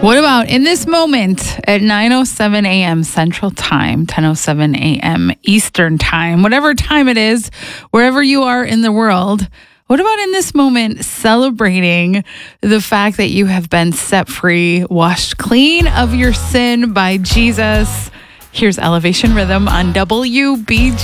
What about in this moment at 9:07 a.m. Central Time, 10:07 a.m. Eastern Time, whatever time it is, wherever you are in the world? What about in this moment celebrating the fact that you have been set free, washed clean of your sin by Jesus? Here's Elevation Rhythm on WBG.